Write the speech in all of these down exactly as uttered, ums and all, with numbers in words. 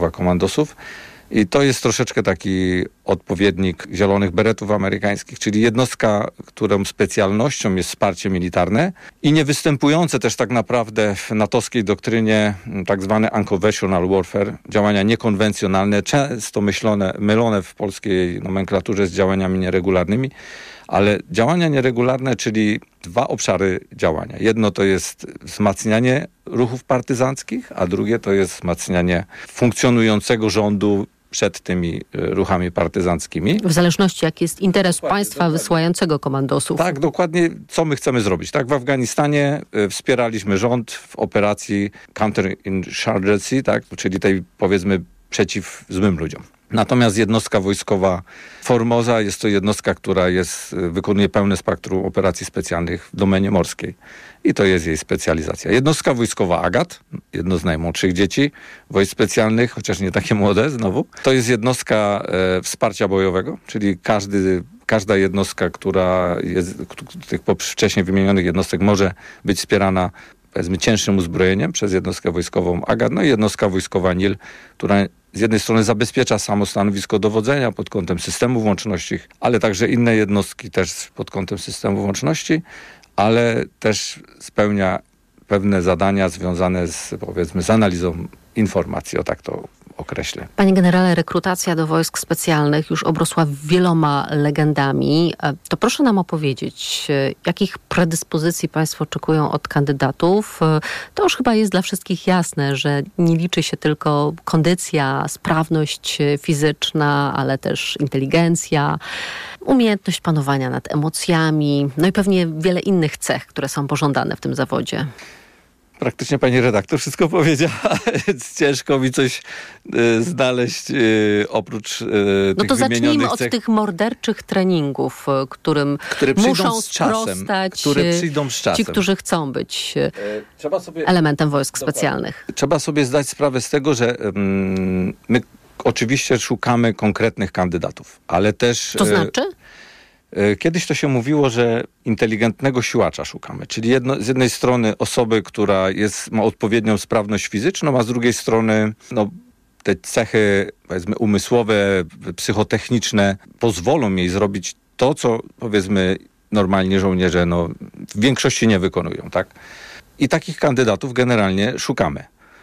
wojskowa komandosów. I to jest troszeczkę taki odpowiednik Zielonych Beretów amerykańskich, czyli jednostka, którą specjalnością jest wsparcie militarne i nie występujące też tak naprawdę w natowskiej doktrynie tak zwane unconventional warfare, działania niekonwencjonalne, często myślone, mylone w polskiej nomenklaturze z działaniami nieregularnymi, ale działania nieregularne, czyli dwa obszary działania. Jedno to jest wzmacnianie ruchów partyzanckich, a drugie to jest wzmacnianie funkcjonującego rządu przed tymi ruchami partyzanckimi. W zależności jaki jest interes dokładnie, państwa dokładnie. wysyłającego komandosów. Tak, dokładnie co my chcemy zrobić. Tak, w Afganistanie y, wspieraliśmy rząd w operacji counterinsurgency, tak, czyli tej powiedzmy przeciw złym ludziom. Natomiast jednostka wojskowa Formosa jest to jednostka, która jest, wykonuje pełne spektrum operacji specjalnych w domenie morskiej. I to jest jej specjalizacja. Jednostka wojskowa Agat, jedno z najmłodszych dzieci wojsk specjalnych, chociaż nie takie młode znowu. To jest jednostka e, wsparcia bojowego, czyli każdy, każda jednostka, która jest, tych wcześniej wymienionych jednostek może być wspierana powiedzmy cięższym uzbrojeniem przez jednostkę wojskową Agat. No i jednostka wojskowa Nil, która z jednej strony zabezpiecza samo stanowisko dowodzenia pod kątem systemów łączności, ale także inne jednostki też pod kątem systemów łączności, ale też spełnia pewne zadania związane z, powiedzmy, z analizą informacji, o tak to określę. Panie generale, rekrutacja do wojsk specjalnych już obrosła wieloma legendami. To proszę nam opowiedzieć, jakich predyspozycji państwo oczekują od kandydatów. To już chyba jest dla wszystkich jasne, że nie liczy się tylko kondycja, sprawność fizyczna, ale też inteligencja, umiejętność panowania nad emocjami, no i pewnie wiele innych cech, które są pożądane w tym zawodzie. Praktycznie pani redaktor wszystko powiedziała, więc ciężko mi coś y, znaleźć y, oprócz y, no tych to zacznijmy cech, od tych morderczych treningów, którym które muszą z czasem, sprostać które przyjdą z czasem. ci, którzy chcą być Trzeba sobie, elementem wojsk specjalnych. Trzeba sobie zdać sprawę z tego, że um, my oczywiście szukamy konkretnych kandydatów, ale też... To znaczy? Kiedyś to się mówiło, że inteligentnego siłacza szukamy, czyli jedno, z jednej strony osoby, która jest, ma odpowiednią sprawność fizyczną, a z drugiej strony no, te cechy, powiedzmy, umysłowe, psychotechniczne pozwolą jej zrobić to, co, powiedzmy, normalnie żołnierze no, w większości nie wykonują, tak? I takich kandydatów generalnie szukamy.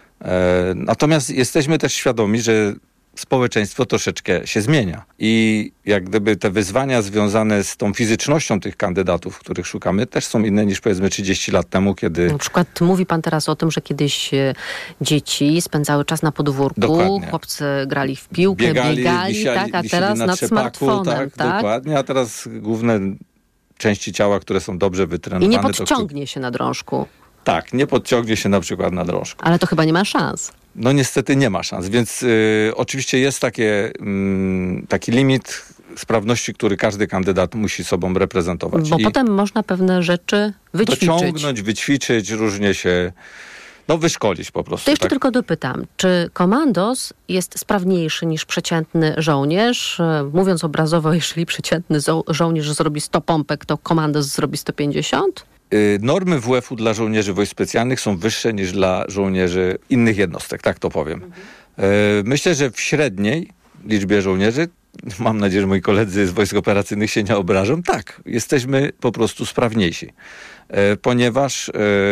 E, natomiast jesteśmy też świadomi, że społeczeństwo troszeczkę się zmienia. I jak gdyby te wyzwania związane z tą fizycznością tych kandydatów, których szukamy, też są inne niż powiedzmy trzydzieści lat temu, kiedy... Na przykład mówi pan teraz o tym, że kiedyś dzieci spędzały czas na podwórku, dokładnie. Chłopcy grali w piłkę, biegali, biegali wisiali, tak, a teraz nad trzepaku, smartfonem. Tak, tak, dokładnie, a teraz główne części ciała, które są dobrze wytrenowane... I nie podciągnie to... się na drążku. Tak, nie podciągnie się na przykład na drążku. Ale to chyba nie ma szans. No niestety nie ma szans, więc y, oczywiście jest takie, y, taki limit sprawności, który każdy kandydat musi sobą reprezentować. Bo I potem można pewne rzeczy wyćwiczyć. Dociągnąć, wyćwiczyć, różnie się, no wyszkolić po prostu. To jeszcze tak? tylko dopytam, czy komandos jest sprawniejszy niż przeciętny żołnierz? Mówiąc obrazowo, jeżeli przeciętny zo- żołnierz zrobi sto pompek, to komandos zrobi sto pięćdziesiąt? Normy W F u dla żołnierzy wojsk specjalnych są wyższe niż dla żołnierzy innych jednostek, tak to powiem. Mhm. Myślę, że w średniej liczbie żołnierzy, mam nadzieję, że moi koledzy z wojsk operacyjnych się nie obrażą, tak, jesteśmy po prostu sprawniejsi. Ponieważ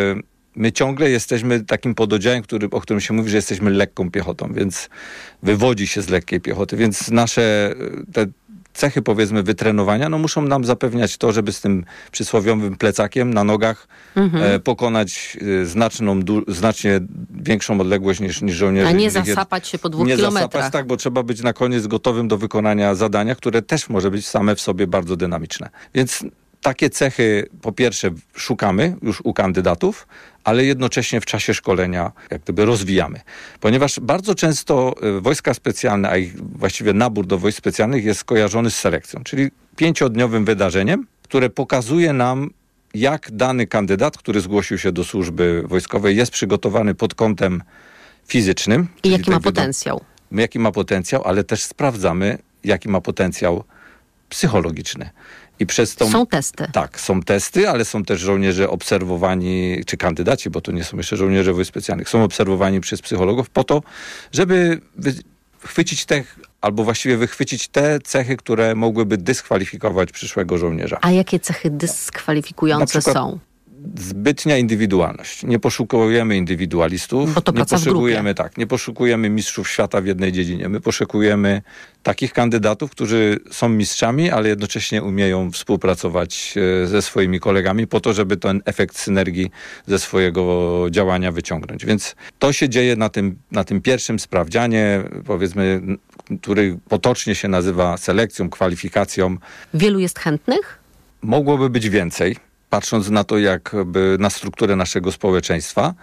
my ciągle jesteśmy takim pododdziałem, który, o którym się mówi, że jesteśmy lekką piechotą, więc wywodzi się z lekkiej piechoty, więc nasze te cechy, powiedzmy, wytrenowania, no muszą nam zapewniać to, żeby z tym przysłowiowym plecakiem na nogach mhm. e, pokonać e, znaczną, du, znacznie większą odległość niż, niż żołnierze. A nie zasapać się po dwóch nie kilometrach. Zasapać, tak, bo trzeba być na koniec gotowym do wykonania zadania, które też może być same w sobie bardzo dynamiczne. Więc takie cechy, po pierwsze, szukamy już u kandydatów, ale jednocześnie w czasie szkolenia jak gdyby rozwijamy. Ponieważ bardzo często wojska specjalne, a ich właściwie nabór do wojsk specjalnych jest kojarzony z selekcją, czyli pięciodniowym wydarzeniem, które pokazuje nam, jak dany kandydat, który zgłosił się do służby wojskowej, jest przygotowany pod kątem fizycznym. I jaki ma potencjał. Jaki ma potencjał, ale też sprawdzamy, jaki ma potencjał psychologiczny. I przez tą, są testy. Tak, są testy, ale są też żołnierze obserwowani, czy kandydaci, bo to nie są jeszcze żołnierze wojsk specjalnych, są obserwowani przez psychologów po to, żeby chwycić te, albo właściwie wychwycić te cechy, które mogłyby dyskwalifikować przyszłego żołnierza. A jakie cechy dyskwalifikujące są? Zbytnia indywidualność. Nie poszukujemy indywidualistów. Bo to praca nie poszukujemy, w grupie. tak, nie poszukujemy mistrzów świata w jednej dziedzinie. My poszukujemy takich kandydatów, którzy są mistrzami, ale jednocześnie umieją współpracować ze swoimi kolegami po to, żeby ten efekt synergii ze swojego działania wyciągnąć. Więc to się dzieje na tym, na tym pierwszym sprawdzianie, powiedzmy, który potocznie się nazywa selekcją, kwalifikacją. Wielu jest chętnych? Mogłoby być więcej, patrząc na to, jakby na strukturę naszego społeczeństwa.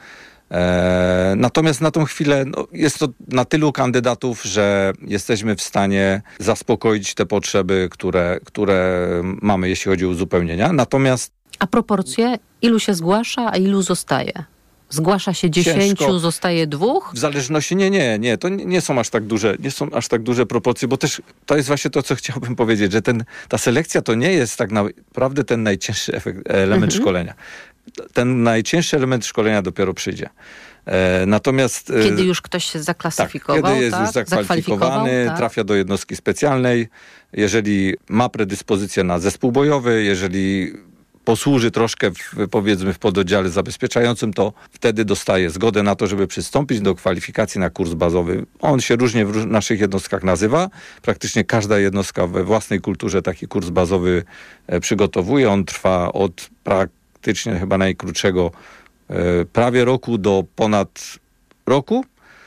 E, natomiast na tą chwilę no, jest to na tylu kandydatów, że jesteśmy w stanie zaspokoić te potrzeby, które, które mamy, jeśli chodzi o uzupełnienia. Natomiast... A proporcje? Ilu się zgłasza, a ilu zostaje? Zgłasza się dziesięciu, ciężko. Zostaje dwóch? W zależności, nie, nie, nie, to nie są aż tak duże, nie są aż tak duże proporcje, bo też to jest właśnie to, co chciałbym powiedzieć, że ten, ta selekcja to nie jest tak naprawdę ten najcięższy efekt, element mhm. szkolenia. Ten najcięższy element szkolenia dopiero przyjdzie. E, natomiast... Kiedy już ktoś się zaklasyfikował, tak, kiedy jest tak? już zakwalifikowany, tak. Trafia do jednostki specjalnej, jeżeli ma predyspozycję na zespół bojowy, jeżeli posłuży troszkę w, powiedzmy w pododdziale zabezpieczającym, to wtedy dostaje zgodę na to, żeby przystąpić do kwalifikacji na kurs bazowy. On się różnie w naszych jednostkach nazywa. Praktycznie każda jednostka we własnej kulturze taki kurs bazowy e, przygotowuje. On trwa od praktycznie chyba najkrótszego e, prawie roku do ponad roku.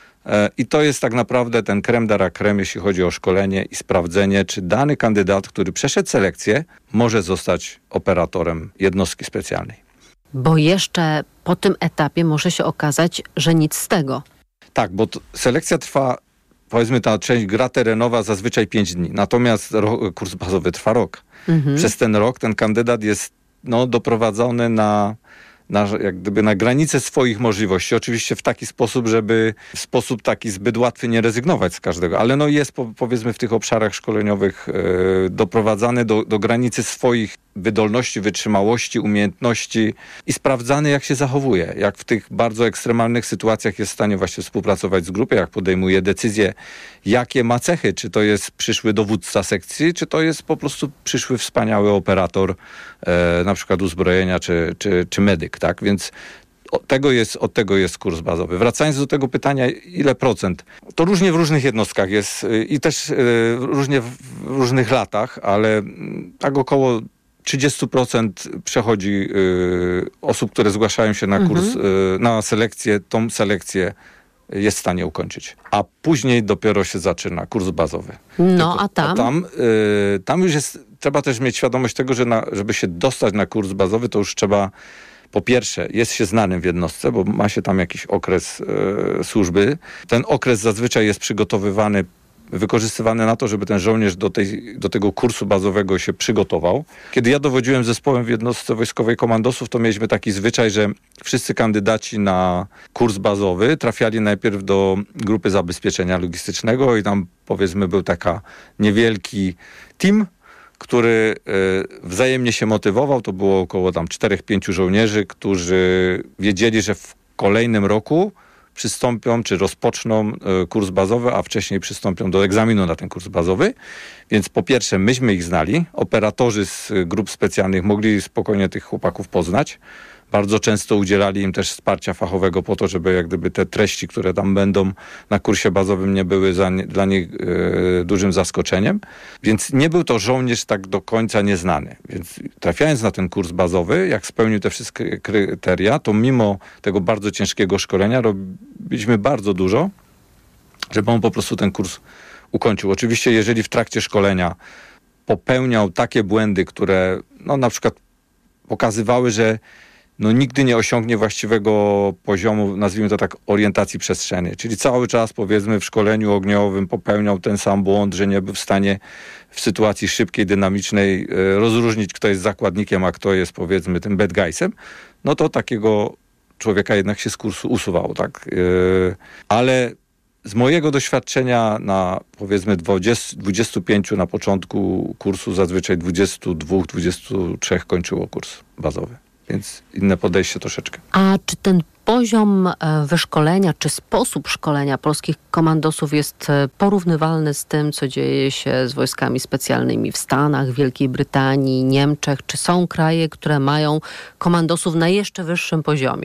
I to jest tak naprawdę ten crème de la crème, jeśli chodzi o szkolenie i sprawdzenie, czy dany kandydat, który przeszedł selekcję, może zostać operatorem jednostki specjalnej. Bo jeszcze po tym etapie może się okazać, że nic z tego. Tak, bo selekcja trwa, powiedzmy ta część gra terenowa zazwyczaj pięć dni, natomiast ro- kurs bazowy trwa rok. Mhm. Przez ten rok ten kandydat jest no, doprowadzony na... Na, jak gdyby na granicę swoich możliwości. Oczywiście w taki sposób, żeby w sposób taki zbyt łatwy nie rezygnować z każdego, ale no jest po, powiedzmy w tych obszarach szkoleniowych e, doprowadzany do, do granicy swoich wydolności, wytrzymałości, umiejętności i sprawdzany, jak się zachowuje, jak w tych bardzo ekstremalnych sytuacjach jest w stanie właśnie współpracować z grupą, jak podejmuje decyzje, jakie ma cechy, czy to jest przyszły dowódca sekcji, czy to jest po prostu przyszły wspaniały operator e, na przykład uzbrojenia, czy, czy, czy medyk, tak? Więc od tego, jest, od tego jest kurs bazowy. Wracając do tego pytania, ile procent? To różnie w różnych jednostkach jest i też e, różnie w, w różnych latach, ale tak około trzydzieści procent przechodzi y, osób, które zgłaszają się na kurs, mhm. y, na selekcję, tą selekcję jest w stanie ukończyć. A później dopiero się zaczyna kurs bazowy. No, Tylko, a tam? A tam, y, tam już jest, trzeba też mieć świadomość tego, że na, żeby się dostać na kurs bazowy, to już trzeba, po pierwsze, jest się znanym w jednostce, bo ma się tam jakiś okres y, służby. Ten okres zazwyczaj jest przygotowywany, wykorzystywany na to, żeby ten żołnierz do, tej, do tego kursu bazowego się przygotował. Kiedy ja dowodziłem zespołem w jednostce wojskowej komandosów, to mieliśmy taki zwyczaj, że wszyscy kandydaci na kurs bazowy trafiali najpierw do grupy zabezpieczenia logistycznego i tam powiedzmy był taka niewielki team, który y, wzajemnie się motywował. To było około tam czterech, pięciu żołnierzy, którzy wiedzieli, że w kolejnym roku przystąpią, czy rozpoczną y, kurs bazowy, a wcześniej przystąpią do egzaminu na ten kurs bazowy. Więc po pierwsze, myśmy ich znali. Operatorzy z y, grup specjalnych mogli spokojnie tych chłopaków poznać. Bardzo często udzielali im też wsparcia fachowego po to, żeby jak gdyby te treści, które tam będą na kursie bazowym, nie były za nie, dla nich e, dużym zaskoczeniem. Więc nie był to żołnierz tak do końca nieznany. Więc trafiając na ten kurs bazowy, jak spełnił te wszystkie kryteria, to mimo tego bardzo ciężkiego szkolenia robiliśmy bardzo dużo, żeby on po prostu ten kurs ukończył. Oczywiście jeżeli w trakcie szkolenia popełniał takie błędy, które no, na przykład pokazywały, że no nigdy nie osiągnie właściwego poziomu, nazwijmy to tak, orientacji przestrzennej. Czyli cały czas, powiedzmy, w szkoleniu ogniowym popełniał ten sam błąd, że nie był w stanie w sytuacji szybkiej, dynamicznej e, rozróżnić, kto jest zakładnikiem, a kto jest, powiedzmy, tym bad guysem, no to takiego człowieka jednak się z kursu usuwało, tak? E, ale z mojego doświadczenia na powiedzmy dwadzieścia, dwudziestu pięciu na początku kursu zazwyczaj dwudziestu dwóch, dwudziestu trzech kończyło kurs bazowy. Więc inne podejście troszeczkę. A czy ten poziom wyszkolenia, czy sposób szkolenia polskich komandosów jest porównywalny z tym, co dzieje się z wojskami specjalnymi w Stanach, Wielkiej Brytanii, Niemczech? Czy są kraje, które mają komandosów na jeszcze wyższym poziomie?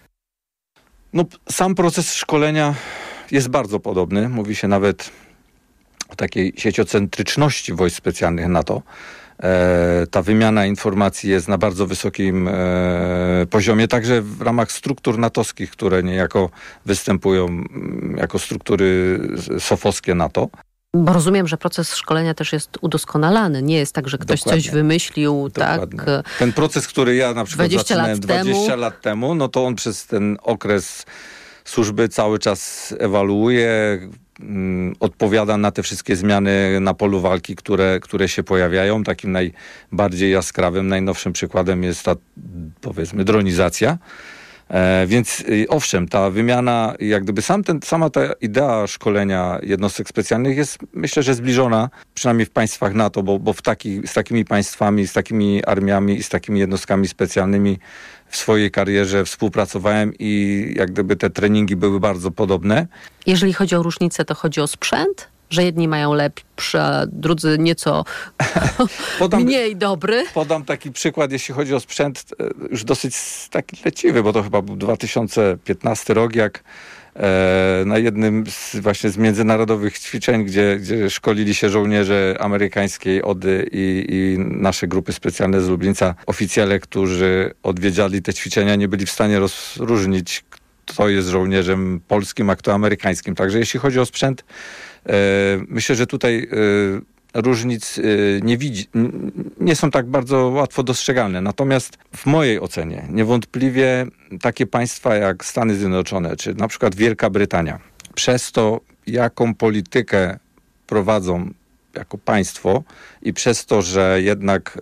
No, sam proces szkolenia jest bardzo podobny. Mówi się nawet o takiej sieciocentryczności wojsk specjalnych NATO. E, ta wymiana informacji jest na bardzo wysokim e, poziomie, także w ramach struktur natowskich, które niejako występują jako struktury sofowskie NATO. Bo rozumiem, że proces szkolenia też jest udoskonalany. Nie jest tak, że ktoś Dokładnie. coś wymyślił. Dokładnie. tak. Ten proces, który ja na przykład dwadzieścia zaczynałem lat dwadzieścia temu. lat temu, no to on przez ten okres służby cały czas ewaluuje, mm, odpowiada na te wszystkie zmiany na polu walki, które, które się pojawiają. Takim najbardziej jaskrawym, najnowszym przykładem jest ta, powiedzmy, dronizacja. E, więc y, owszem, ta wymiana, jak gdyby sam ten, sama ta idea szkolenia jednostek specjalnych jest, myślę, że zbliżona, przynajmniej w państwach NATO, bo, bo w taki, z takimi państwami, z takimi armiami i z takimi jednostkami specjalnymi w swojej karierze współpracowałem i jak gdyby te treningi były bardzo podobne. Jeżeli chodzi o różnicę, to chodzi o sprzęt? Że jedni mają lepszy, a drudzy nieco podam, mniej dobry. Podam taki przykład, jeśli chodzi o sprzęt, już dosyć taki leciwy, bo to chyba był dwa tysiące piętnasty rok, jak e, na jednym z, właśnie z międzynarodowych ćwiczeń, gdzie, gdzie szkolili się żołnierze amerykańskiej O D Y i, i nasze grupy specjalne z Lublińca, oficjele, którzy odwiedziali te ćwiczenia, nie byli w stanie rozróżnić, kto jest żołnierzem polskim, a kto amerykańskim. Także jeśli chodzi o sprzęt, myślę, że tutaj różnic nie widzi, nie są tak bardzo łatwo dostrzegalne. Natomiast w mojej ocenie niewątpliwie takie państwa jak Stany Zjednoczone, czy na przykład Wielka Brytania, przez to, jaką politykę prowadzą jako państwo i przez to, że jednak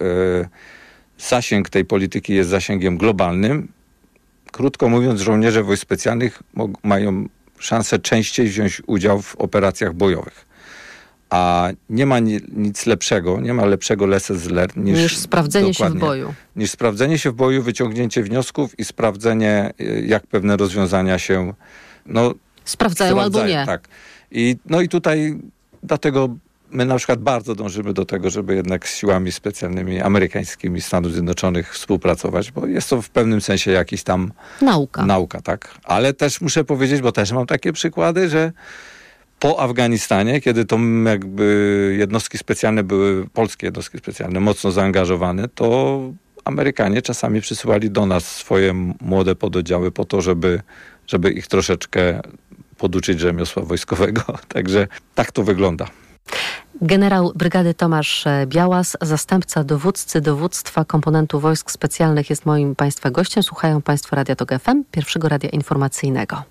zasięg tej polityki jest zasięgiem globalnym, krótko mówiąc, żołnierze wojsk specjalnych mog- mają szansę częściej wziąć udział w operacjach bojowych. A nie ma ni- nic lepszego, nie ma lepszego lessons learned niż, niż sprawdzenie się w boju. Niż sprawdzenie się w boju, wyciągnięcie wniosków i sprawdzenie, jak pewne rozwiązania się no, sprawdzają, sprawdzają albo nie. Tak. I, no i tutaj dlatego my na przykład bardzo dążymy do tego, żeby jednak z siłami specjalnymi amerykańskimi Stanów Zjednoczonych współpracować, bo jest to w pewnym sensie jakiś tam nauka. Nauka, tak. Ale też muszę powiedzieć, bo też mam takie przykłady, że po Afganistanie, kiedy to jakby jednostki specjalne były, polskie jednostki specjalne, mocno zaangażowane, to Amerykanie czasami przysyłali do nas swoje młode pododdziały po to, żeby, żeby ich troszeczkę poduczyć rzemiosła wojskowego. Także tak to wygląda. Generał Brygady Tomasz Białas, zastępca dowódcy dowództwa komponentu wojsk specjalnych, jest moim Państwa gościem. Słuchają Państwo Radia Tok F M, pierwszego radia informacyjnego.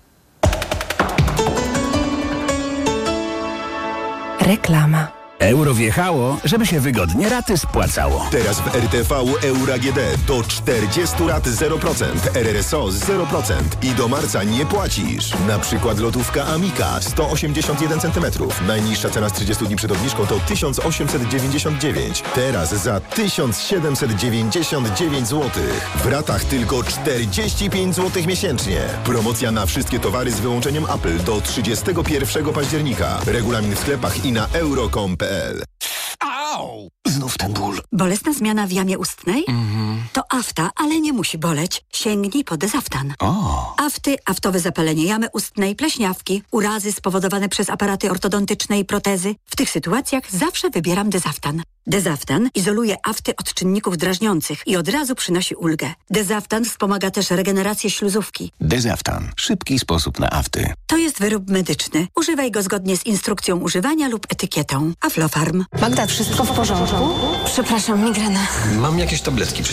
Reklama. Euro wjechało, żeby się wygodnie raty spłacało. Teraz w R T V Euro A G D do czterdziestu rat zero procent, R R S O zero procent i do marca nie płacisz. Na przykład lotówka Amica sto osiemdziesiąt jeden centymetrów. Najniższa cena z trzydziestu dni przed obniżką to tysiąc osiemset dziewięćdziesiąt dziewięć. Teraz za tysiąc siedemset dziewięćdziesiąt dziewięć złotych. W ratach tylko czterdzieści pięć złotych miesięcznie. Promocja na wszystkie towary z wyłączeniem Apple do trzydziestego pierwszego października. Regulamin w sklepach i na euro kropka com kropka p l. Au! Znów ten ból. Bolesna zmiana w jamie ustnej? Mhm. To afta, ale nie musi boleć. Sięgnij po Dezaftan. O! Afty, aftowe zapalenie jamy ustnej, pleśniawki, urazy spowodowane przez aparaty ortodontyczne i protezy. W tych sytuacjach zawsze wybieram Dezaftan. Dezaftan izoluje afty od czynników drażniących i od razu przynosi ulgę. Dezaftan wspomaga też regenerację śluzówki. Dezaftan. Szybki sposób na afty. To jest wyrób medyczny. Używaj go zgodnie z instrukcją używania lub etykietą. Aflofarm. Magda, wszystko w porządku? Przepraszam, migrena. Mam jakieś tabletki przeciwbólowe.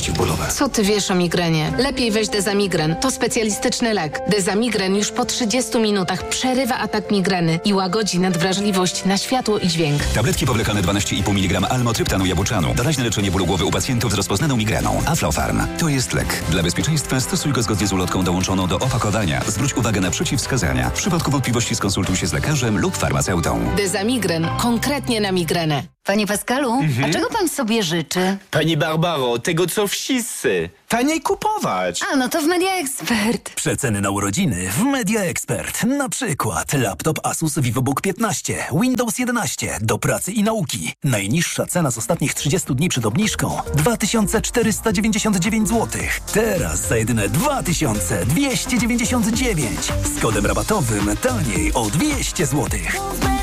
Co ty wiesz o migrenie? Lepiej weź Dezamigren. To specjalistyczny lek. Dezamigren już po trzydziestu minutach przerywa atak migreny i łagodzi nadwrażliwość na światło i dźwięk. Tabletki powlekane dwanaście i pół miligrama almotryptanu jabłczanu. Doraźne leczenie bólu głowy u pacjentów z rozpoznaną migreną. Aflofarm. To jest lek. Dla bezpieczeństwa stosuj go zgodnie z ulotką dołączoną do opakowania. Zwróć uwagę na przeciwwskazania. W przypadku wątpliwości skonsultuj się z lekarzem lub farmaceutą. Dezamigren. Konkretnie na migrenę. Panie Pascalu, mhm. a czego pan sobie życzy? Pani Barbaro, tego co wszyscy. Taniej kupować. A, no to w Media Expert. Przeceny na urodziny w Media Expert. Na przykład laptop Asus VivoBook piętnaście, Windows jedenaście do pracy i nauki. Najniższa cena z ostatnich trzydziestu dni przed obniżką dwa tysiące czterysta dziewięćdziesiąt dziewięć złotych. Teraz za jedyne dwa tysiące dwieście dziewięćdziesiąt dziewięć. Z kodem rabatowym taniej o dwieście złotych.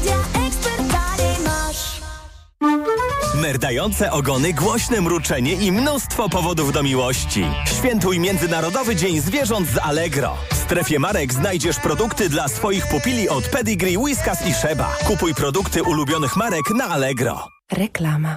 Merdające ogony, głośne mruczenie i mnóstwo powodów do miłości. Świętuj Międzynarodowy Dzień Zwierząt z Allegro. W strefie marek znajdziesz produkty dla swoich pupili od Pedigree, Whiskas i Sheba. Kupuj produkty ulubionych marek na Allegro. Reklama.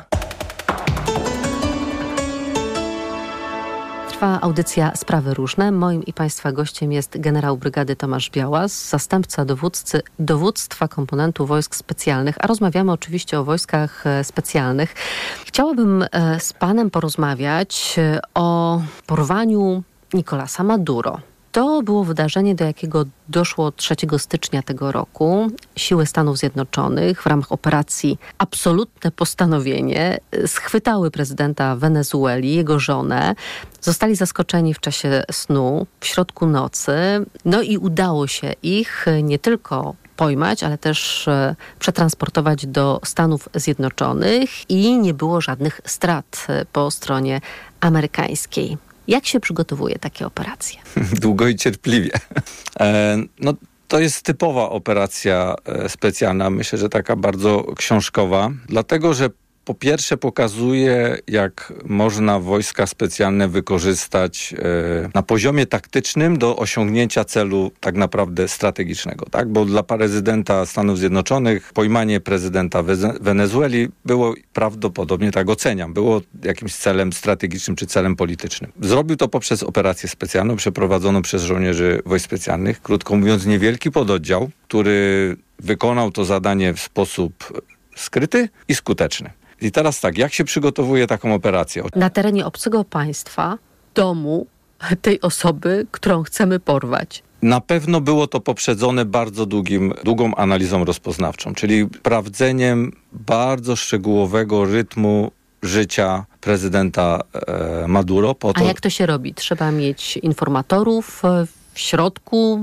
Trwa audycja Sprawy Różne. Moim i Państwa gościem jest generał brygady Tomasz Białas, zastępca dowódcy dowództwa komponentu wojsk specjalnych, a rozmawiamy oczywiście o wojskach specjalnych. Chciałabym z Panem porozmawiać o porwaniu Nicolasa Maduro. To było wydarzenie, do jakiego doszło trzeciego stycznia tego roku. Siły Stanów Zjednoczonych w ramach operacji Absolutne Postanowienie schwytały prezydenta Wenezueli, jego żonę. Zostali zaskoczeni w czasie snu, w środku nocy. No i udało się ich nie tylko pojmać, ale też przetransportować do Stanów Zjednoczonych i nie było żadnych strat po stronie amerykańskiej. Jak się przygotowuje takie operacje? Długo i cierpliwie. E, no, to jest typowa operacja specjalna, myślę, że taka bardzo książkowa, dlatego że po pierwsze pokazuje, jak można wojska specjalne wykorzystać e, na poziomie taktycznym do osiągnięcia celu tak naprawdę strategicznego, tak? Bo dla prezydenta Stanów Zjednoczonych pojmanie prezydenta Weze- Wenezueli było prawdopodobnie, tak oceniam, było jakimś celem strategicznym czy celem politycznym. Zrobił to poprzez operację specjalną przeprowadzoną przez żołnierzy wojsk specjalnych, krótko mówiąc niewielki pododdział, który wykonał to zadanie w sposób skryty i skuteczny. I teraz tak, jak się przygotowuje taką operację? Na terenie obcego państwa, domu tej osoby, którą chcemy porwać. Na pewno było to poprzedzone bardzo długim, długą analizą rozpoznawczą, czyli sprawdzeniem bardzo szczegółowego rytmu życia prezydenta e, Maduro. Po to... A jak to się robi? Trzeba mieć informatorów w środku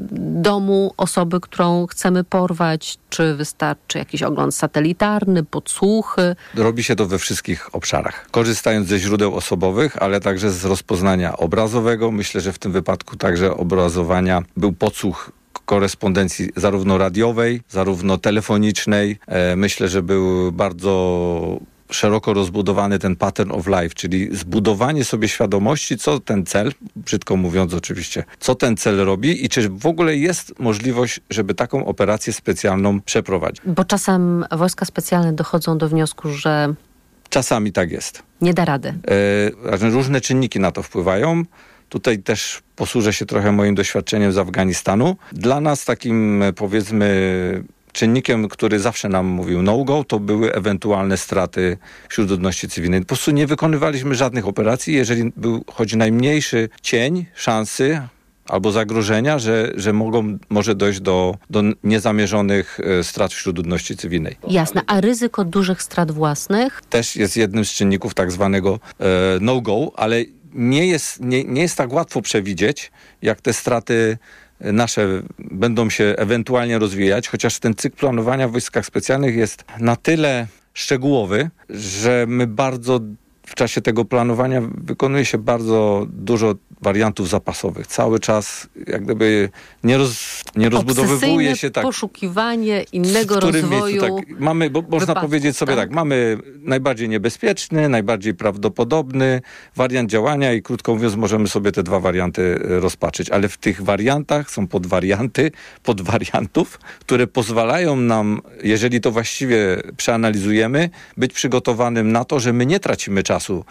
domu osoby, którą chcemy porwać? Czy wystarczy jakiś ogląd satelitarny, podsłuchy? Robi się to we wszystkich obszarach. Korzystając ze źródeł osobowych, ale także z rozpoznania obrazowego. Myślę, że w tym wypadku także obrazowania był podsłuch korespondencji zarówno radiowej, zarówno telefonicznej. Myślę, że był bardzo szeroko rozbudowany ten pattern of life, czyli zbudowanie sobie świadomości, co ten cel, brzydko mówiąc oczywiście, co ten cel robi i czy w ogóle jest możliwość, żeby taką operację specjalną przeprowadzić. Bo czasem wojska specjalne dochodzą do wniosku, że czasami tak jest. Nie da rady. E, różne czynniki na to wpływają. Tutaj też posłużę się trochę moim doświadczeniem z Afganistanu. Dla nas takim, powiedzmy, czynnikiem, który zawsze nam mówił no-go, to były ewentualne straty wśród ludności cywilnej. Po prostu nie wykonywaliśmy żadnych operacji, jeżeli był choć najmniejszy cień szansy albo zagrożenia, że, że mogą, może dojść do, do niezamierzonych strat wśród ludności cywilnej. Jasne. A ryzyko dużych strat własnych? Też jest jednym z czynników tak zwanego e, no-go, ale nie jest, nie, nie jest tak łatwo przewidzieć, jak te straty nasze będą się ewentualnie rozwijać, chociaż ten cykl planowania w wojskach specjalnych jest na tyle szczegółowy, że my bardzo w czasie tego planowania wykonuje się bardzo dużo wariantów zapasowych. Cały czas jak gdyby nie, roz, nie rozbudowywuje się tak. Poszukiwanie innego rozwoju. Miejscu, tak, mamy, bo można wypadku, powiedzieć sobie tak? tak, mamy najbardziej niebezpieczny, najbardziej prawdopodobny wariant działania i krótko mówiąc możemy sobie te dwa warianty rozpatrzyć, ale w tych wariantach są podwarianty, podwariantów, które pozwalają nam, jeżeli to właściwie przeanalizujemy, być przygotowanym na to, że my nie tracimy czasu czasu,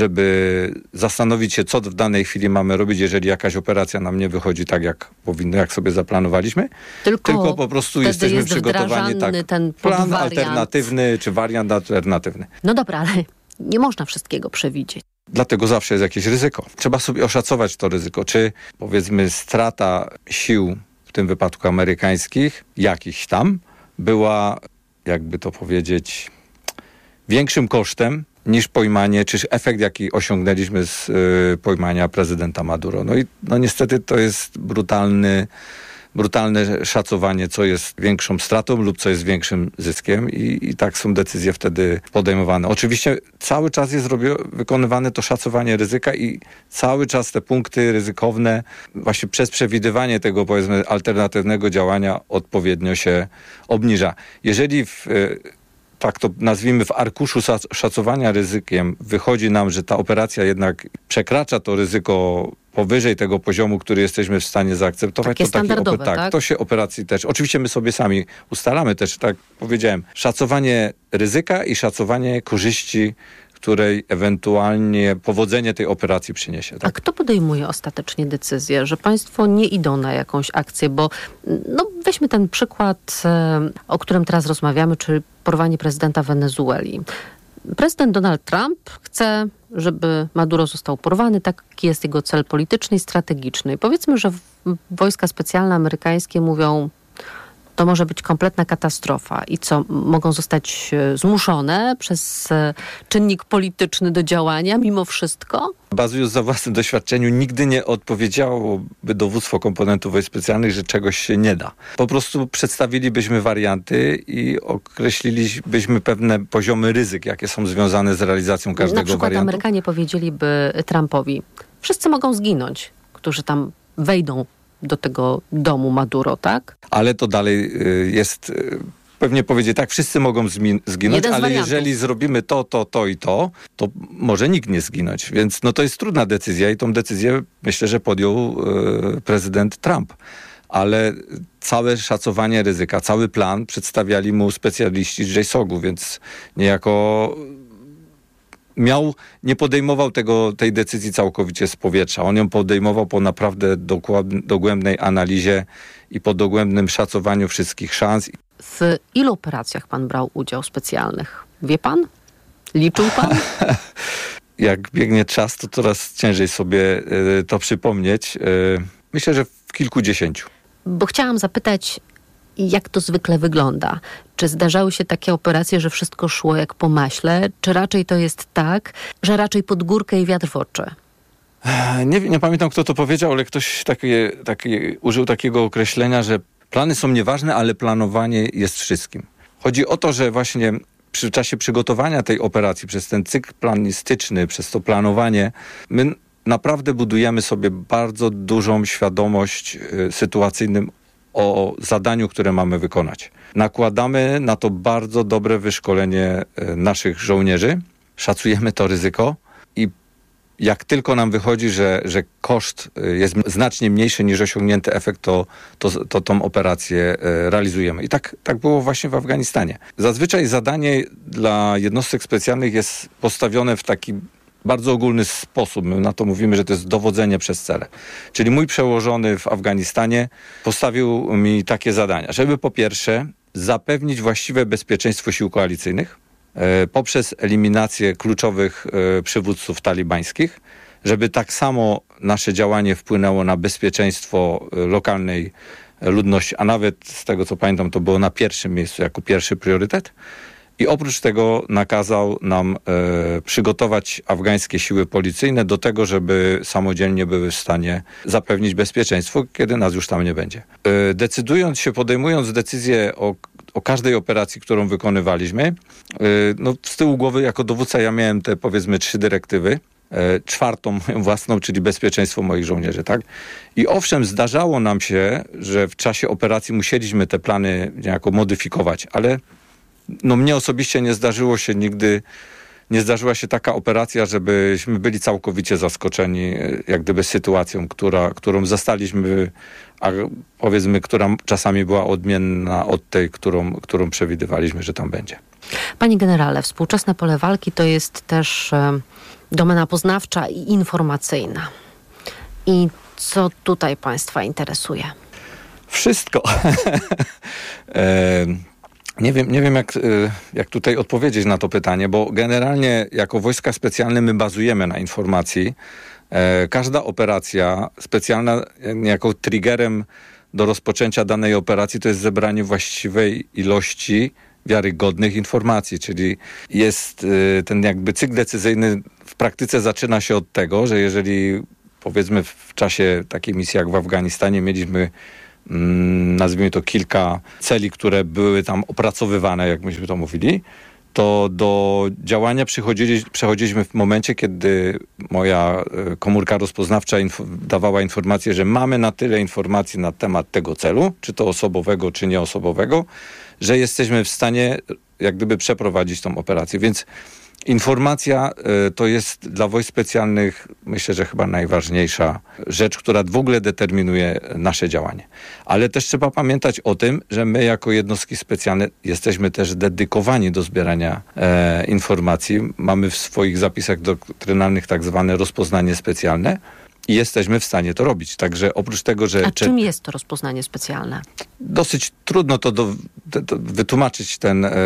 żeby zastanowić się, co w danej chwili mamy robić, jeżeli jakaś operacja nam nie wychodzi tak, jak powinno, jak sobie zaplanowaliśmy. Tylko, Tylko po prostu jesteśmy przygotowani, tak, ten plan alternatywny, czy wariant alternatywny. No dobra, ale nie można wszystkiego przewidzieć. Dlatego zawsze jest jakieś ryzyko. Trzeba sobie oszacować to ryzyko. Czy, powiedzmy, strata sił, w tym wypadku amerykańskich, jakichś tam, była, jakby to powiedzieć, większym kosztem niż pojmanie, czy efekt, jaki osiągnęliśmy z y, pojmania prezydenta Maduro. No i no niestety to jest brutalny, brutalne szacowanie, co jest większą stratą lub co jest większym zyskiem i, i tak są decyzje wtedy podejmowane. Oczywiście cały czas jest robio- wykonywane to szacowanie ryzyka i cały czas te punkty ryzykowne właśnie przez przewidywanie tego, powiedzmy, alternatywnego działania odpowiednio się obniża. Jeżeli w tak to nazwijmy, w arkuszu szacowania ryzykiem wychodzi nam, że ta operacja jednak przekracza to ryzyko powyżej tego poziomu, który jesteśmy w stanie zaakceptować, takie to, taki standardowe, op- tak, tak? to się operacji też, oczywiście my sobie sami ustalamy też, tak powiedziałem, szacowanie ryzyka i szacowanie korzyści, której ewentualnie powodzenie tej operacji przyniesie. Tak? A kto podejmuje ostatecznie decyzję, że państwo nie idą na jakąś akcję? Bo no, weźmy ten przykład, o którym teraz rozmawiamy, czyli porwanie prezydenta Wenezueli. Prezydent Donald Trump chce, żeby Maduro został porwany. Taki jest jego cel polityczny i strategiczny. Powiedzmy, że wojska specjalne amerykańskie mówią, to może być kompletna katastrofa. I co, mogą zostać zmuszone przez czynnik polityczny do działania mimo wszystko? Bazując na własnym doświadczeniu, nigdy nie odpowiedziałoby dowództwo komponentów wojsk specjalnych, że czegoś się nie da. Po prostu przedstawilibyśmy warianty i określilibyśmy pewne poziomy ryzyk, jakie są związane z realizacją każdego wariantu. Na przykład wariantu. Amerykanie powiedzieliby Trumpowi, wszyscy mogą zginąć, którzy tam wejdą do tego domu Maduro, tak? Ale to dalej jest, pewnie powiedzieć, tak, wszyscy mogą zmi- zginąć, Jeden z ale wariantów. jeżeli zrobimy to, to, to i to, to może nikt nie zginąć. Więc no to jest trudna decyzja i tą decyzję myślę, że podjął e, prezydent Trump. Ale całe szacowanie ryzyka, cały plan przedstawiali mu specjaliści z J SOG-u, więc niejako miał, nie podejmował tego, tej decyzji całkowicie z powietrza. On ją podejmował po naprawdę dokładn- dogłębnej analizie i po dogłębnym szacowaniu wszystkich szans. W ilu operacjach pan brał udział specjalnych? Wie pan? Liczył pan? Jak biegnie czas, to coraz ciężej sobie y, to przypomnieć. Y, myślę, że w kilkudziesięciu. Bo chciałam zapytać, jak to zwykle wygląda? Czy zdarzały się takie operacje, że wszystko szło jak po maśle? Czy raczej to jest tak, że raczej pod górkę i wiatr w oczy? Nie, nie pamiętam, kto to powiedział, ale ktoś takie, takie, użył takiego określenia, że plany są nieważne, ale planowanie jest wszystkim. Chodzi o to, że właśnie przy czasie przygotowania tej operacji, przez ten cykl planistyczny, przez to planowanie, my naprawdę budujemy sobie bardzo dużą świadomość y, sytuacyjnym o zadaniu, które mamy wykonać. Nakładamy na to bardzo dobre wyszkolenie y, naszych żołnierzy, szacujemy to ryzyko i jak tylko nam wychodzi, że, że koszt jest znacznie mniejszy niż osiągnięty efekt, to, to, to tą operację realizujemy. I tak, tak było właśnie w Afganistanie. Zazwyczaj zadanie dla jednostek specjalnych jest postawione w taki bardzo ogólny sposób. My na to mówimy, że to jest dowodzenie przez cele. Czyli mój przełożony w Afganistanie postawił mi takie zadania, żeby po pierwsze zapewnić właściwe bezpieczeństwo sił koalicyjnych, poprzez eliminację kluczowych e, przywódców talibańskich, żeby tak samo nasze działanie wpłynęło na bezpieczeństwo e, lokalnej ludności, a nawet z tego co pamiętam, to było na pierwszym miejscu jako pierwszy priorytet. I oprócz tego nakazał nam e, przygotować afgańskie siły policyjne do tego, żeby samodzielnie były w stanie zapewnić bezpieczeństwo, kiedy nas już tam nie będzie. E, decydując się, podejmując decyzję o o każdej operacji, którą wykonywaliśmy. No, z tyłu głowy jako dowódca ja miałem te, powiedzmy, trzy dyrektywy. Czwartą moją własną, czyli bezpieczeństwo moich żołnierzy, tak? I owszem, zdarzało nam się, że w czasie operacji musieliśmy te plany niejako modyfikować, ale no mnie osobiście nie zdarzyło się nigdy nie zdarzyła się taka operacja, żebyśmy byli całkowicie zaskoczeni jak gdyby sytuacją, która, którą zastaliśmy, a powiedzmy, która czasami była odmienna od tej, którą, którą przewidywaliśmy, że tam będzie. Panie generale, współczesne pole walki to jest też e, domena poznawcza i informacyjna. I co tutaj Państwa interesuje? Wszystko. e, nie wiem, nie wiem jak, jak tutaj odpowiedzieć na to pytanie, bo generalnie jako wojska specjalne my bazujemy na informacji. E, każda operacja specjalna jako triggerem do rozpoczęcia danej operacji to jest zebranie właściwej ilości wiarygodnych informacji, czyli jest y, ten jakby cykl decyzyjny w praktyce zaczyna się od tego, że jeżeli powiedzmy w czasie takiej misji jak w Afganistanie mieliśmy mm, nazwijmy to kilka celi, które były tam opracowywane, jak myśmy to mówili, to do działania przychodzili, przechodziliśmy w momencie, kiedy moja komórka rozpoznawcza inf- dawała informację, że mamy na tyle informacji na temat tego celu, czy to osobowego, czy nieosobowego, że jesteśmy w stanie jak gdyby przeprowadzić tą operację. Więc informacja y, to jest dla wojsk specjalnych, myślę, że chyba najważniejsza rzecz, która w ogóle determinuje nasze działanie. Ale też trzeba pamiętać o tym, że my jako jednostki specjalne jesteśmy też dedykowani do zbierania e, informacji. Mamy w swoich zapisach doktrynalnych tak zwane rozpoznanie specjalne i jesteśmy w stanie to robić. Także oprócz tego, że... A czym jest to rozpoznanie specjalne? Dosyć trudno to do, do, do wytłumaczyć ten... E,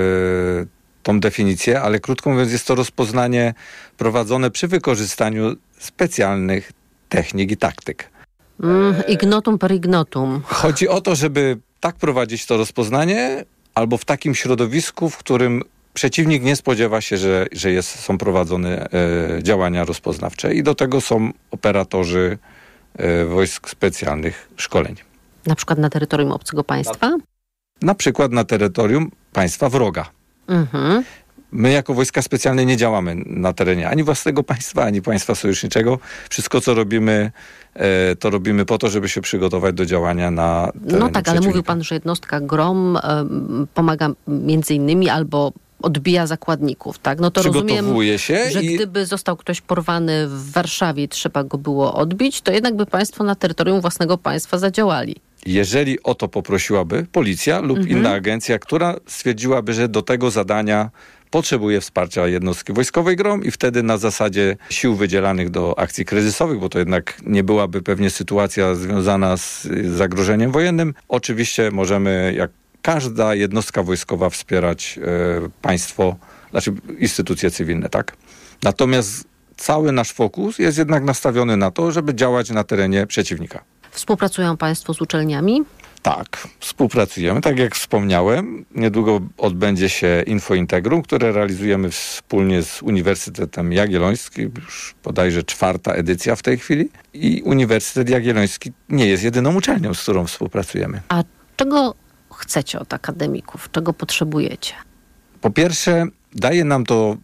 tą definicję, ale krótko mówiąc jest to rozpoznanie prowadzone przy wykorzystaniu specjalnych technik i taktyk. Mm, ignotum per ignotum. Chodzi o to, żeby tak prowadzić to rozpoznanie, albo w takim środowisku, w którym przeciwnik nie spodziewa się, że, że jest, są prowadzone e, działania rozpoznawcze i do tego są operatorzy e, wojsk specjalnych szkoleń. Na przykład na terytorium obcego państwa? Na, na przykład na terytorium państwa wroga. Mhm. My jako wojska specjalne nie działamy na terenie ani własnego państwa, ani państwa sojuszniczego. Wszystko, co robimy, e, to robimy po to, żeby się przygotować do działania na terenie. No tak, ale mówił pan, że jednostka GROM e, pomaga między innymi albo odbija zakładników, tak? No to rozumiem, się że i... gdyby został ktoś porwany w Warszawie i trzeba go było odbić, to jednak by państwo na terytorium własnego państwa zadziałali. Jeżeli o to poprosiłaby policja lub mhm. inna agencja, która stwierdziłaby, że do tego zadania potrzebuje wsparcia jednostki wojskowej GROM i wtedy na zasadzie sił wydzielanych do akcji kryzysowych, bo to jednak nie byłaby pewnie sytuacja związana z zagrożeniem wojennym, oczywiście możemy, jak każda jednostka wojskowa, wspierać e, państwo, znaczy instytucje cywilne, tak? Natomiast cały nasz fokus jest jednak nastawiony na to, żeby działać na terenie przeciwnika. Współpracują państwo z uczelniami? Tak, współpracujemy. Tak jak wspomniałem, niedługo odbędzie się Infointegrum, które realizujemy wspólnie z Uniwersytetem Jagiellońskim, już bodajże czwarta edycja w tej chwili. I Uniwersytet Jagielloński nie jest jedyną uczelnią, z którą współpracujemy. A czego chcecie od akademików? Czego potrzebujecie? Po pierwsze, daje nam to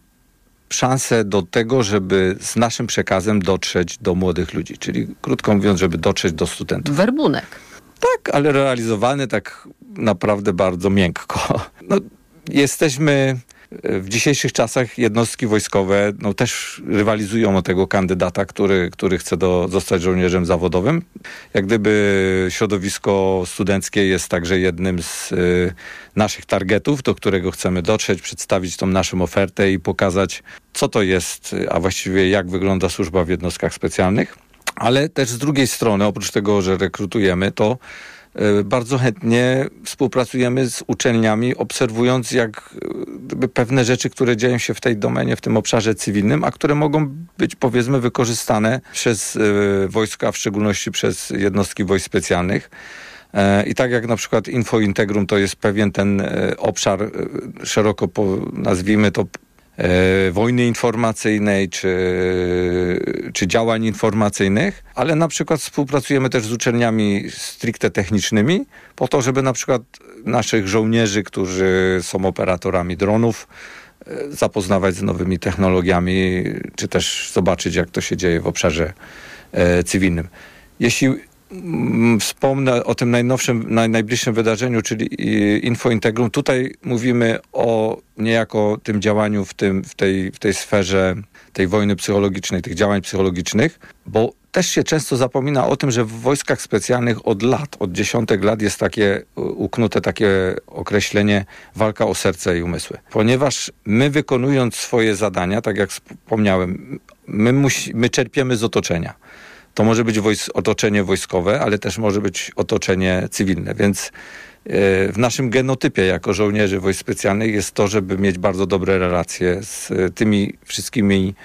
szansę do tego, żeby z naszym przekazem dotrzeć do młodych ludzi. Czyli krótko mówiąc, żeby dotrzeć do studentów. Werbunek. Tak, ale realizowany tak naprawdę bardzo miękko. No, jesteśmy w dzisiejszych czasach, jednostki wojskowe no, też rywalizują o tego kandydata, który, który chce do, zostać żołnierzem zawodowym. Jak gdyby środowisko studenckie jest także jednym z y, naszych targetów, do którego chcemy dotrzeć, przedstawić tą naszą ofertę i pokazać, co to jest, a właściwie jak wygląda służba w jednostkach specjalnych. Ale też z drugiej strony, oprócz tego, że rekrutujemy, to y, bardzo chętnie współpracujemy z uczelniami, obserwując jak y, pewne rzeczy, które dzieją się w tej domenie, w tym obszarze cywilnym, a które mogą być, powiedzmy, wykorzystane przez y, wojska, w szczególności przez jednostki wojsk specjalnych. I tak jak na przykład Infointegrum to jest pewien ten y, obszar, y, szeroko po, nazwijmy to, E, wojny informacyjnej czy, czy działań informacyjnych, ale na przykład współpracujemy też z uczelniami stricte technicznymi po to, żeby na przykład naszych żołnierzy, którzy są operatorami dronów, e, zapoznawać z nowymi technologiami, czy też zobaczyć, jak to się dzieje w obszarze e, cywilnym. Jeśli Wspomnę o tym najnowszym, naj, najbliższym wydarzeniu, czyli Infointegrum. Tutaj mówimy o niejako tym działaniu w, tym, w, tej, w tej sferze tej wojny psychologicznej, tych działań psychologicznych, bo też się często zapomina o tym, że w wojskach specjalnych od lat, od dziesiątek lat jest takie uknute takie określenie walka o serce i umysły. Ponieważ my wykonując swoje zadania, tak jak wspomniałem, my, musi, my czerpiemy z otoczenia. To może być wojs- otoczenie wojskowe, ale też może być otoczenie cywilne, więc w naszym genotypie jako żołnierzy wojsk specjalnych jest to, żeby mieć bardzo dobre relacje z tymi wszystkimi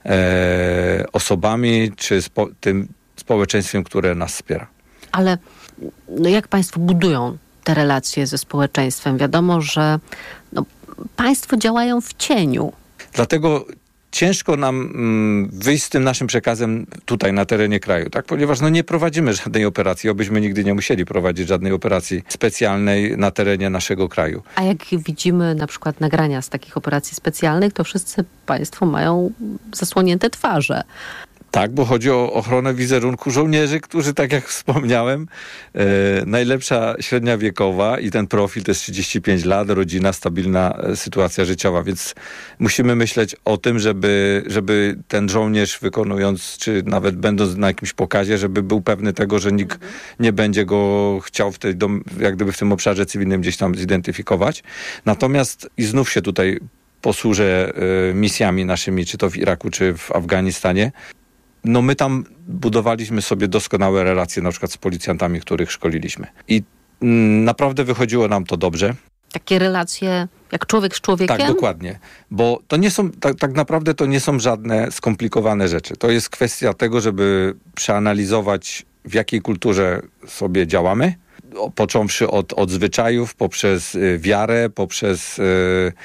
e, osobami, czy spo, tym społeczeństwem, które nas wspiera. Ale no jak państwo budują te relacje ze społeczeństwem? Wiadomo, że no, państwo działają w cieniu. Dlatego ciężko nam mm, wyjść z tym naszym przekazem tutaj na terenie kraju, tak? Ponieważ no, nie prowadzimy żadnej operacji, obyśmy nigdy nie musieli prowadzić żadnej operacji specjalnej na terenie naszego kraju. A jak widzimy na przykład nagrania z takich operacji specjalnych, to wszyscy państwo mają zasłonięte twarze. Tak, bo chodzi o ochronę wizerunku żołnierzy, którzy, tak jak wspomniałem, e, najlepsza średnia wiekowa i ten profil to jest trzydzieści pięć lat, rodzina, stabilna e, sytuacja życiowa, więc musimy myśleć o tym, żeby, żeby ten żołnierz wykonując, czy nawet będąc na jakimś pokazie, żeby był pewny tego, że nikt nie będzie go chciał w tej dom, jak gdyby w tym obszarze cywilnym gdzieś tam zidentyfikować. Natomiast i znów się tutaj posłużę e, misjami naszymi, czy to w Iraku, czy w Afganistanie. No my tam budowaliśmy sobie doskonałe relacje na przykład z policjantami, których szkoliliśmy. I mm, naprawdę wychodziło nam to dobrze. Takie relacje jak człowiek z człowiekiem? Tak, dokładnie. Bo to nie są, tak, tak naprawdę to nie są żadne skomplikowane rzeczy. To jest kwestia tego, żeby przeanalizować, w jakiej kulturze sobie działamy, począwszy od, od zwyczajów, poprzez y, wiarę, poprzez y,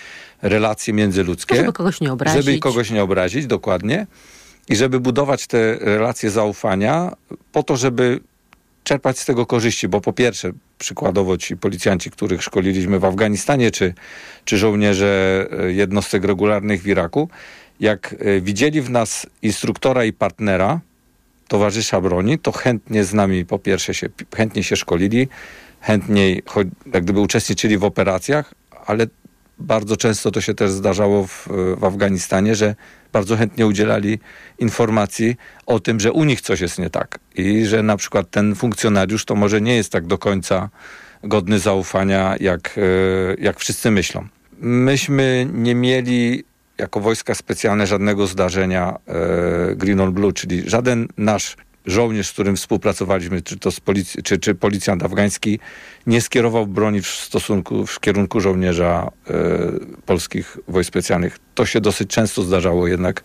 relacje międzyludzkie. Żeby kogoś nie obrazić. Żeby kogoś nie obrazić, dokładnie. I żeby budować te relacje zaufania po to, żeby czerpać z tego korzyści, bo po pierwsze, przykładowo ci policjanci, których szkoliliśmy w Afganistanie, czy, czy żołnierze jednostek regularnych w Iraku, jak widzieli w nas instruktora i partnera, towarzysza broni, to chętnie z nami po pierwsze się, chętnie się szkolili, chętniej jak gdyby uczestniczyli w operacjach, ale bardzo często to się też zdarzało w, w Afganistanie, że bardzo chętnie udzielali informacji o tym, że u nich coś jest nie tak i że na przykład ten funkcjonariusz to może nie jest tak do końca godny zaufania, jak, jak wszyscy myślą. Myśmy nie mieli jako wojska specjalne żadnego zdarzenia e, Green on Blue, czyli żaden nasz żołnierz, z którym współpracowaliśmy, czy to z policji, czy, czy policjant afgański, nie skierował broni w stosunku, w kierunku żołnierza e, polskich wojsk specjalnych. To się dosyć często zdarzało jednak e,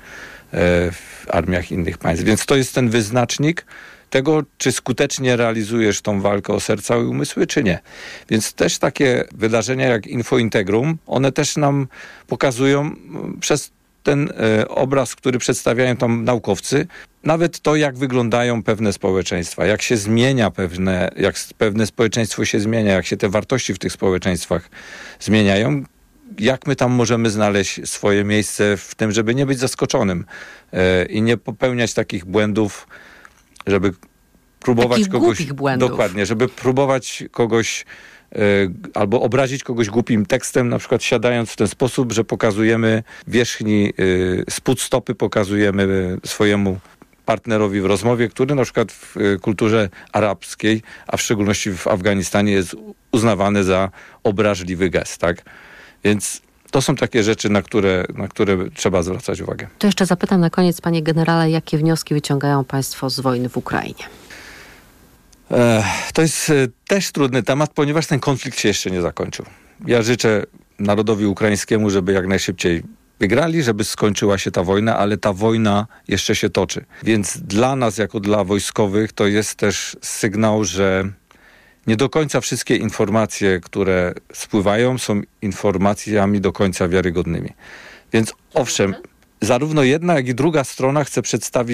w armiach innych państw. Więc to jest ten wyznacznik tego, czy skutecznie realizujesz tą walkę o serca i umysły, czy nie. Więc też takie wydarzenia jak Infointegrum, one też nam pokazują przez ten e, obraz, który przedstawiają tam naukowcy, nawet to, jak wyglądają pewne społeczeństwa, jak się zmienia pewne, jak pewne społeczeństwo się zmienia, jak się te wartości w tych społeczeństwach zmieniają, jak my tam możemy znaleźć swoje miejsce w tym, żeby nie być zaskoczonym e, i nie popełniać takich błędów, żeby próbować takich kogoś... głupich błędów. Dokładnie, żeby próbować kogoś albo obrazić kogoś głupim tekstem, na przykład siadając w ten sposób, że pokazujemy wierzchni spód stopy, pokazujemy swojemu partnerowi w rozmowie, który na przykład w kulturze arabskiej, a w szczególności w Afganistanie jest uznawany za obraźliwy gest, tak? Więc to są takie rzeczy, na które, na które trzeba zwracać uwagę. To jeszcze zapytam na koniec, panie generale, jakie wnioski wyciągają państwo z wojny w Ukrainie? To jest też trudny temat, ponieważ ten konflikt się jeszcze nie zakończył. Ja życzę narodowi ukraińskiemu, żeby jak najszybciej wygrali, żeby skończyła się ta wojna, ale ta wojna jeszcze się toczy. Więc dla nas, jako dla wojskowych, to jest też sygnał, że nie do końca wszystkie informacje, które spływają, są informacjami do końca wiarygodnymi. Więc owszem, zarówno jedna, jak i druga strona chce przedstawić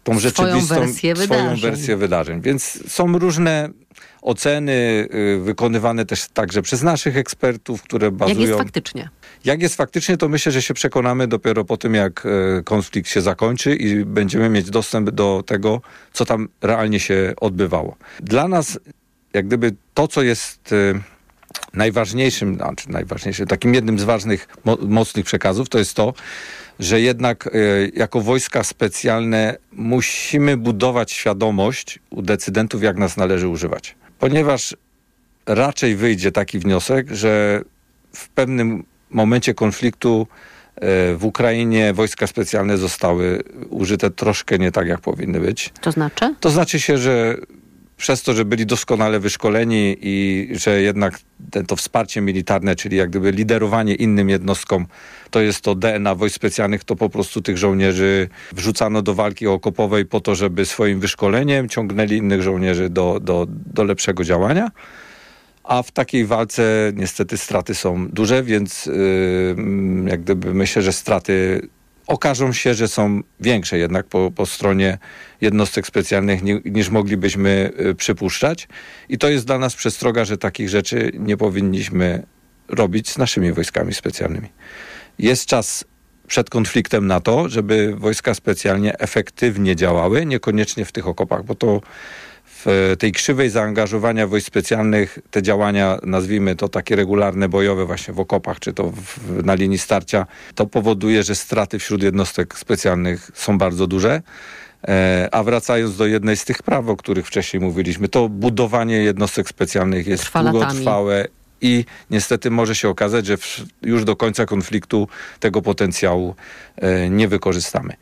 tą rzeczywistą swoją wersję, swoją wydarzeń. wersję wydarzeń. Więc są różne oceny y, wykonywane też także przez naszych ekspertów, które bazują... Jak jest faktycznie? Jak jest faktycznie, to myślę, że się przekonamy dopiero po tym, jak y, konflikt się zakończy i będziemy mieć dostęp do tego, co tam realnie się odbywało. Dla nas, jak gdyby to, co jest y, najważniejszym, znaczy najważniejszym, takim jednym z ważnych, mo- mocnych przekazów, to jest to, że jednak y, jako wojska specjalne musimy budować świadomość u decydentów, jak nas należy używać. Ponieważ raczej wyjdzie taki wniosek, że w pewnym momencie konfliktu y, w Ukrainie wojska specjalne zostały użyte troszkę nie tak, jak powinny być. To znaczy? To znaczy się, że przez to, że byli doskonale wyszkoleni i że jednak te, to wsparcie militarne, czyli jak gdyby liderowanie innym jednostkom, to jest to D N A wojsk specjalnych, to po prostu tych żołnierzy wrzucano do walki okopowej po to, żeby swoim wyszkoleniem ciągnęli innych żołnierzy do, do, do lepszego działania. A w takiej walce niestety straty są duże, więc yy, jak gdyby myślę, że straty okażą się, że są większe jednak po, po stronie jednostek specjalnych ni, niż moglibyśmy y, przypuszczać. I to jest dla nas przestroga, że takich rzeczy nie powinniśmy robić z naszymi wojskami specjalnymi. Jest czas przed konfliktem na to, żeby wojska specjalnie efektywnie działały, niekoniecznie w tych okopach, bo to w tej krzywej zaangażowania wojsk specjalnych te działania, nazwijmy to takie regularne, bojowe właśnie w okopach, czy to w, na linii starcia, to powoduje, że straty wśród jednostek specjalnych są bardzo duże. E, a wracając do jednej z tych praw, o których wcześniej mówiliśmy, to budowanie jednostek specjalnych jest Trwa długotrwałe latami. I niestety może się okazać, że w, już do końca konfliktu tego potencjału e, nie wykorzystamy.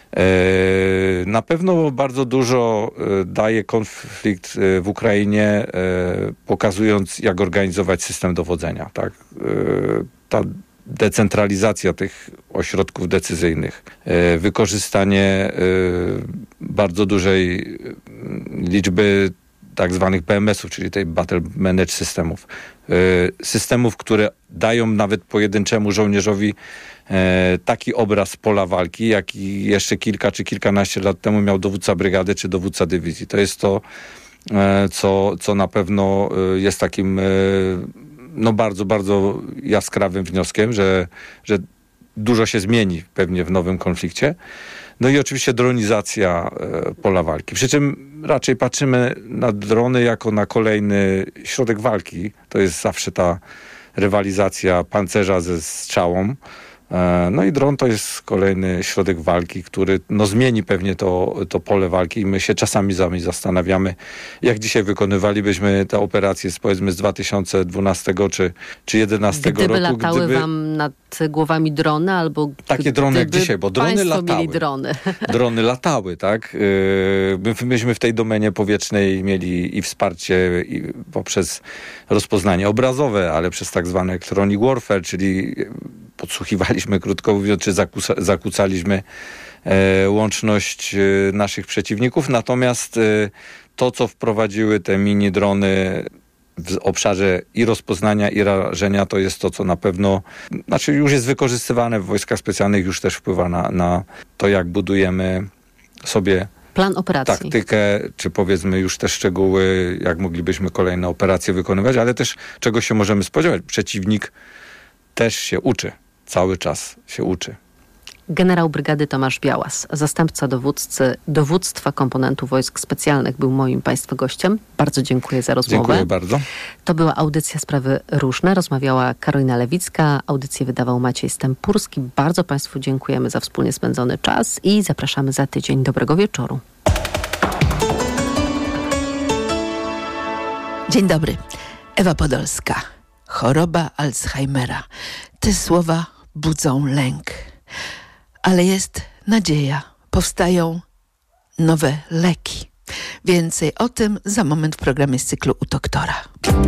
Na pewno bardzo dużo daje konflikt w Ukrainie, pokazując, jak organizować system dowodzenia. Tak? Ta decentralizacja tych ośrodków decyzyjnych, wykorzystanie bardzo dużej liczby tak zwanych B M S-ów, czyli tej Battle Managed Systemów. Systemów, które dają nawet pojedynczemu żołnierzowi taki obraz pola walki, jaki jeszcze kilka czy kilkanaście lat temu miał dowódca brygady czy dowódca dywizji. To jest to, co, co na pewno jest takim no bardzo, bardzo jaskrawym wnioskiem, że, że dużo się zmieni pewnie w nowym konflikcie. No i oczywiście dronizacja pola walki. Przy czym raczej patrzymy na drony jako na kolejny środek walki. To jest zawsze ta rywalizacja pancerza ze strzałą. No i dron to jest kolejny środek walki, który no zmieni pewnie to, to pole walki i my się czasami sami zastanawiamy, jak dzisiaj wykonywalibyśmy te operacje z, powiedzmy z dwa tysiące dwunastego czy, czy jedenastego gdyby roku. Latały gdyby wam nad głowami drony albo takie drony jak dzisiaj, bo drony latały. Mieli drony. Drony latały, tak? My, myśmy w tej domenie powietrznej mieli i wsparcie i poprzez rozpoznanie obrazowe, ale przez tak zwany electronic warfare, czyli podsłuchiwaliśmy, krótko mówiąc, czy zakusa, zakłócaliśmy e, łączność e, naszych przeciwników. Natomiast e, to, co wprowadziły te mini drony w obszarze i rozpoznania, i rażenia, to jest to, co na pewno, znaczy już jest wykorzystywane w wojskach specjalnych, już też wpływa na, na to, jak budujemy sobie plan operacji. Taktykę, czy powiedzmy już te szczegóły, jak moglibyśmy kolejne operacje wykonywać, ale też czego się możemy spodziewać. Przeciwnik też się uczy. Cały czas się uczy. Generał brygady Tomasz Białas, zastępca dowódcy dowództwa komponentu wojsk specjalnych, był moim państwa gościem. Bardzo dziękuję za rozmowę. Dziękuję bardzo. To była audycja Sprawy Różne. Rozmawiała Karolina Lewicka. Audycję wydawał Maciej Stępurski. Bardzo państwu dziękujemy za wspólnie spędzony czas i zapraszamy za tydzień. Dobrego wieczoru. Dzień dobry. Ewa Podolska. Choroba Alzheimera. Te słowa budzą lęk. Ale jest nadzieja. Powstają nowe leki. Więcej o tym za moment w programie z cyklu U Doktora.